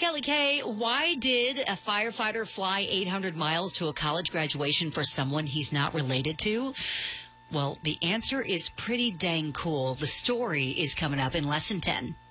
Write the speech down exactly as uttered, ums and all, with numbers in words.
Kelly Kay. Why did a firefighter fly eight hundred miles to a college graduation for someone he's not related to? Well, the answer is pretty dang cool. The story is coming up in less than ten.